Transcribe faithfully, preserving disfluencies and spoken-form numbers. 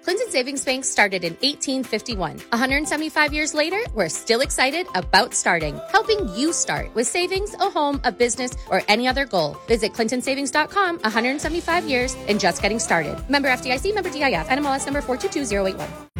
Clinton Savings Bank started in eighteen fifty-one. one hundred seventy-five years later, we're still excited about starting, helping you start with savings, a home, a business, or any other goal. Visit clinton savings dot com, one hundred seventy-five years, and just getting started. Member F D I C, member D I F, N M L S number four two two zero eight one.